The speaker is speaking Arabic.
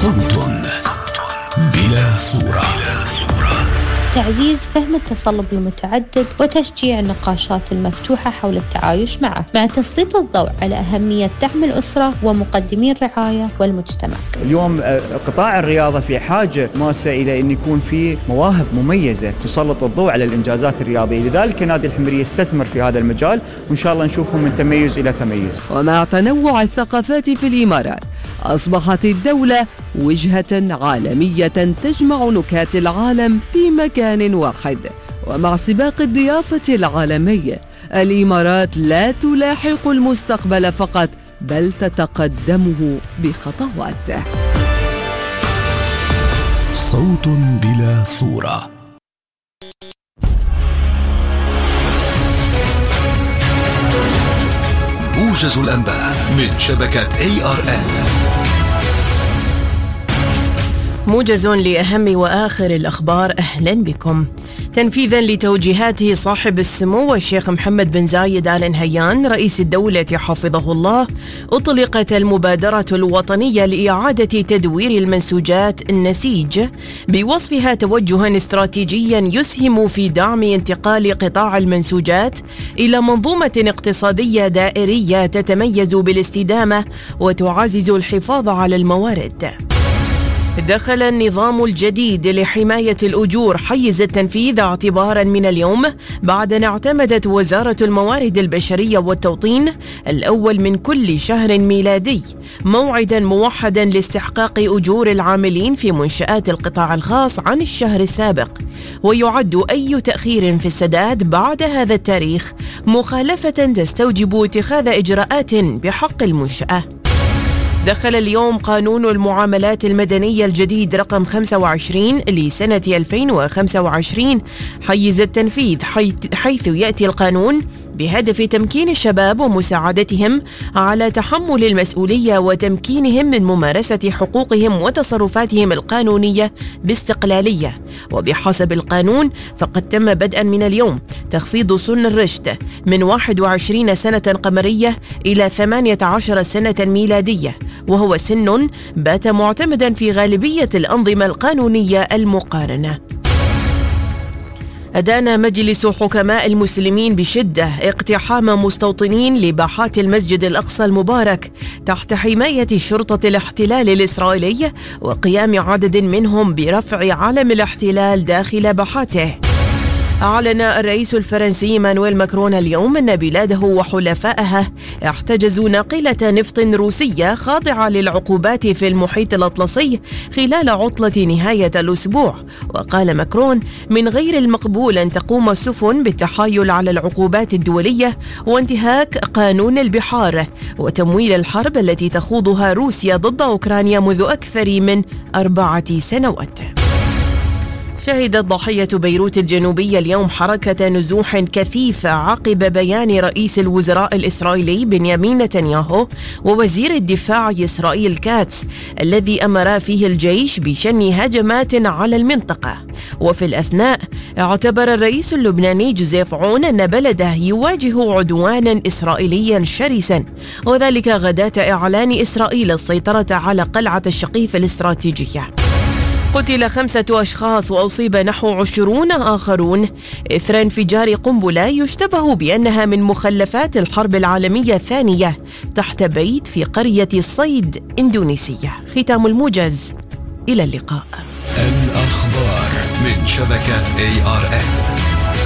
صوت بلا صورة. تعزيز فهم التصلب المتعدد وتشجيع النقاشات المفتوحة حول التعايش معه، مع تسليط الضوء على أهمية دعم الأسرة ومقدمي الرعاية والمجتمع. اليوم قطاع الرياضة في حاجة ماسة إلى أن يكون في مواهب مميزة تسلط الضوء على الإنجازات الرياضية، لذلك نادي الحميرية يستثمر في هذا المجال، وإن شاء الله نشوفهم من تميز إلى تميز. ومع تنوع الثقافات في الإمارات، أصبحت الدولة وجهة عالمية تجمع نكات العالم في مكان واحد. ومع سباق الضيافة العالمي، الإمارات لا تلاحق المستقبل فقط، بل تتقدمه بخطوات. صوت بلا صورة. موجز الأنباء من شبكة ARN. موجز لأهم وآخر الأخبار، أهلا بكم. تنفيذا لتوجيهات صاحب السمو الشيخ محمد بن زايد آل نهيان رئيس الدولة حفظه الله، أطلقت المبادرة الوطنية لإعادة تدوير المنسوجات النسيج بوصفها توجها استراتيجيا يسهم في دعم انتقال قطاع المنسوجات إلى منظومة اقتصادية دائرية تتميز بالاستدامة وتعزز الحفاظ على الموارد. دخل النظام الجديد لحماية الأجور حيز التنفيذ اعتبارا من اليوم، بعد أن اعتمدت وزارة الموارد البشرية والتوطين الأول من كل شهر ميلادي موعدا موحدا لاستحقاق أجور العاملين في منشآت القطاع الخاص عن الشهر السابق، ويعد أي تأخير في السداد بعد هذا التاريخ مخالفة تستوجب اتخاذ إجراءات بحق المنشأة. دخل اليوم قانون المعاملات المدنية الجديد رقم 25 لسنة 2025 حيز التنفيذ، حيث يأتي القانون بهدف تمكين الشباب ومساعدتهم على تحمل المسؤولية وتمكينهم من ممارسة حقوقهم وتصرفاتهم القانونية باستقلالية. وبحسب القانون فقد تم بدءا من اليوم تخفيض سن الرشد من 21 سنة قمرية إلى 18 سنة ميلادية، وهو سن بات معتمدا في غالبية الأنظمة القانونية المقارنة. أدان مجلس حكماء المسلمين بشدة اقتحام مستوطنين لباحات المسجد الأقصى المبارك تحت حماية شرطة الاحتلال الإسرائيلي، وقيام عدد منهم برفع علم الاحتلال داخل باحاته. أعلن الرئيس الفرنسي مانويل ماكرون اليوم أن بلاده وحلفائها احتجزوا ناقلة نفط روسية خاضعة للعقوبات في المحيط الأطلسي خلال عطلة نهاية الأسبوع. وقال ماكرون: من غير المقبول أن تقوم السفن بالتحايل على العقوبات الدولية وانتهاك قانون البحار وتمويل الحرب التي تخوضها روسيا ضد أوكرانيا منذ أكثر من 4 سنوات. شهدت ضاحية بيروت الجنوبية اليوم حركة نزوح كثيفة عقب بيان رئيس الوزراء الإسرائيلي بنيامين نتنياهو ووزير الدفاع إسرائيل كاتس، الذي أمر فيه الجيش بشن هجمات على المنطقة. وفي الأثناء اعتبر الرئيس اللبناني جوزيف عون أن بلده يواجه عدوانا إسرائيليا شرسا، وذلك غداة إعلان إسرائيل السيطرة على قلعة الشقيف الاستراتيجية. قتل 5 أشخاص وأصيب نحو 20 آخرون إثر انفجار قنبلة يشتبه بأنها من مخلفات الحرب العالمية الثانية تحت بيت في قرية الصيد إندونيسية. ختام الموجز، إلى اللقاء. الأخبار من شبكة ARN.